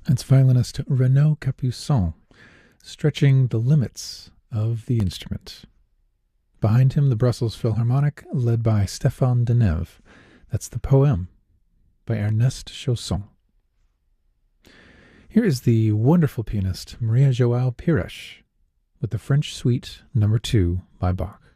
It's violinist Renaud Capuçon, stretching the limits of the instrument. Behind him, the Brussels Philharmonic, led by Stéphane Denève. That's the Poème by Ernest Chausson. Here is the wonderful pianist Maria João Pires with the French Suite No. 2 by Bach.